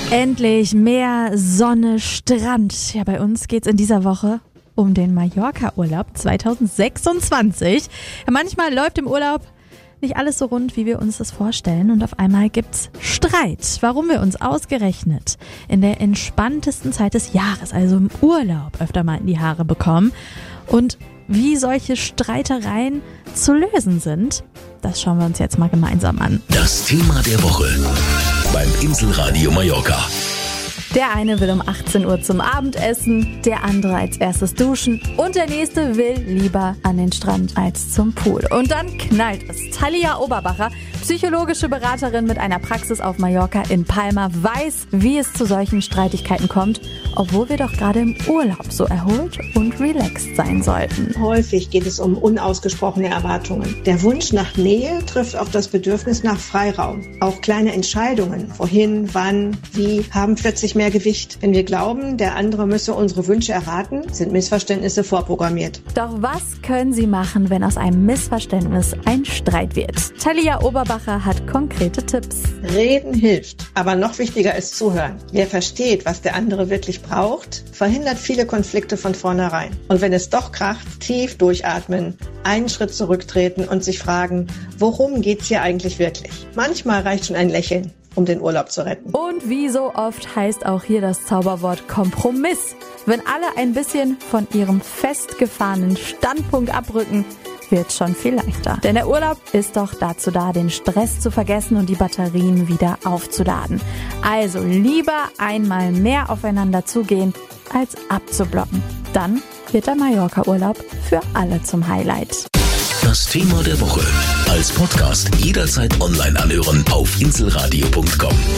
Endlich mehr Sonne, Strand. Ja, bei uns geht's in dieser Woche um den Mallorca-Urlaub 2026. Ja, manchmal läuft im Urlaub nicht alles so rund, wie wir uns das vorstellen. Und auf einmal gibt's Streit. Warum wir uns ausgerechnet in der entspanntesten Zeit des Jahres, also im Urlaub, öfter mal in die Haare bekommen. Und wie solche Streitereien zu lösen sind, das schauen wir uns jetzt mal gemeinsam an. Das Thema der Woche beim Inselradio Mallorca. Der eine will um 18 Uhr zum Abendessen, der andere als erstes duschen und der nächste will lieber an den Strand als zum Pool. Und dann knallt es. Thalia Oberbacher, psychologische Beraterin mit einer Praxis auf Mallorca in Palma, weiß, wie es zu solchen Streitigkeiten kommt, obwohl wir doch gerade im Urlaub so erholt und relaxed sein sollten. Häufig geht es um unausgesprochene Erwartungen. Der Wunsch nach Nähe trifft auf das Bedürfnis nach Freiraum. Auch kleine Entscheidungen, wohin, wann, wie, haben plötzlich mehr Gewicht. Wenn wir glauben, der andere müsse unsere Wünsche erraten, sind Missverständnisse vorprogrammiert. Doch was können Sie machen, wenn aus einem Missverständnis ein Streit wird? Thalia Oberbacher hat konkrete Tipps. Reden hilft, aber noch wichtiger ist zuhören. Wer versteht, was der andere wirklich braucht, verhindert viele Konflikte von vornherein. Und wenn es doch kracht, tief durchatmen, einen Schritt zurücktreten und sich fragen, worum geht's hier eigentlich wirklich? Manchmal reicht schon ein Lächeln, um den Urlaub zu retten. Und wie so oft heißt auch hier das Zauberwort Kompromiss. Wenn alle ein bisschen von ihrem festgefahrenen Standpunkt abrücken, wird's schon viel leichter. Denn der Urlaub ist doch dazu da, den Stress zu vergessen und die Batterien wieder aufzuladen. Also lieber einmal mehr aufeinander zugehen, als abzublocken. Dann wird der Mallorca-Urlaub für alle zum Highlight. Das Thema der Woche als Podcast jederzeit online anhören auf inselradio.com.